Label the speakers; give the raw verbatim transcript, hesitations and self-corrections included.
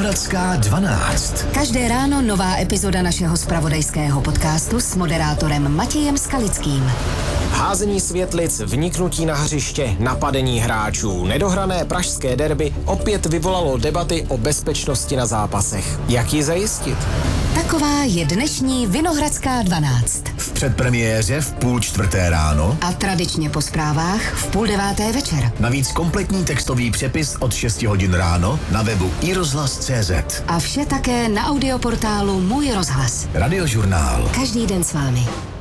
Speaker 1: Vinohradská dvanáct.
Speaker 2: Každé ráno nová epizoda našeho zpravodajského podcastu s moderátorem Matějem Skalickým.
Speaker 3: Házení světlic, vniknutí na hřiště, napadení hráčů, nedohrané pražské derby opět vyvolalo debaty o bezpečnosti na zápasech. Jak ji zajistit?
Speaker 2: Taková je dnešní Vinohradská dvanáct.
Speaker 1: V předpremiéře v půl čtvrté ráno
Speaker 2: A tradičně po zprávách v půl deváté večer.
Speaker 1: navíc kompletní textový přepis od šesti hodin ráno na webu i rozhlas tečka cé zet.
Speaker 2: A vše také na audioportálu Můj rozhlas.
Speaker 1: Radiožurnál.
Speaker 2: Každý den s vámi.